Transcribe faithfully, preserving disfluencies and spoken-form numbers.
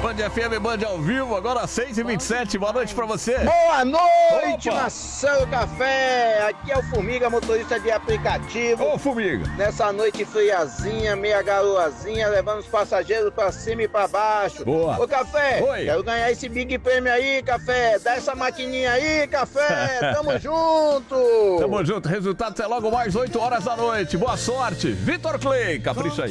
Band F M, Band ao vivo, agora seis e vinte e sete. Boa noite pra você. Boa noite, Opa. Nação Café. Aqui é o Formiga, motorista de aplicativo. Ô, Formiga. Nessa noite friazinha, meia garoazinha, levando os passageiros pra cima e pra baixo. Boa. Ô, Café, Oi. quero ganhar esse Big Prêmio aí, Café. Dá essa maquininha aí, Café. Tamo junto. Tamo junto. Resultado é logo mais oito horas da noite. Boa sorte. Vitor Clay, capricha aí.